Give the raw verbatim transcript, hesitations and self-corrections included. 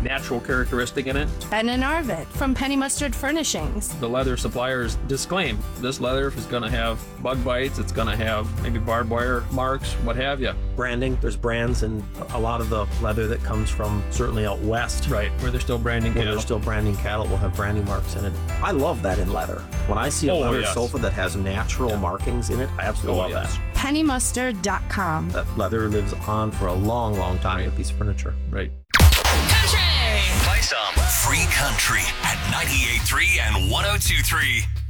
natural characteristic in it. Ben and Arvid from Penny Mustard Furnishings. The leather suppliers disclaim this leather is going to have bug bites, it's going to have maybe barbed wire marks, what have you. Branding, there's brands and a lot of the leather that comes from certainly out west. Right, where they're still branding When cattle. they're still branding cattle, will have branding marks in it. I love that in leather. When I see a Oh, leather yes. sofa that has natural Yeah. markings in it, I absolutely Oh, love yes. that. penny mustard dot com. That leather lives on for a long, long time in a piece of furniture. Right. Country! Play some Free Country at ninety-eight point three and one oh two point three.